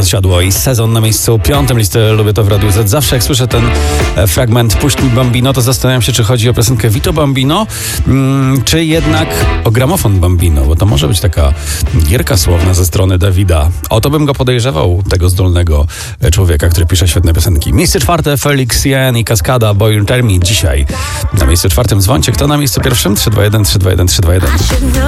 Podsiadło i Sezon na miejscu 5 listy Lubię to w Radiu Z. Zawsze jak słyszę ten fragment Puść mi Bambino, to zastanawiam się, czy chodzi o piosenkę Vito Bambino, czy jednak o gramofon Bambino, bo to może być taka gierka słowna ze strony Dawida. O to bym go podejrzewał, tego zdolnego człowieka, który pisze świetne piosenki. Miejsce 4 Felix Jen i Kaskada Boy Termi dzisiaj. Na miejscu 4 dzwońcie, kto na miejscu pierwszym? 321 321 321.